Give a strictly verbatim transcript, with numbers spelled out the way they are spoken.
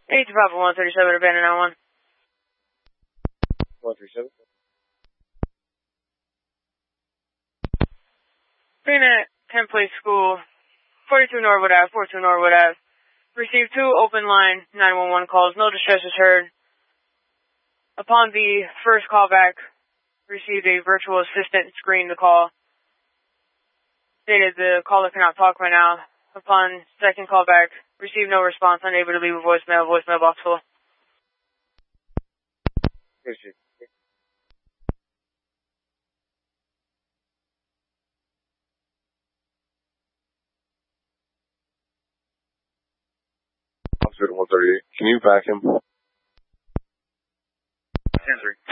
eight to Papa one thirty-seven, abandoned nine one. one thirty-seven. Being at Kent Place School, forty-two Norwood Ave, forty-two Norwood Ave. Received two open line nine one one calls. No distress was heard. Upon the first callback, received a virtual assistant screen the call. Stated the caller cannot talk right now. Upon second callback, received no response, unable to leave a voicemail, voicemail box full. Officer one thirty-eight. Can you back him? ten three.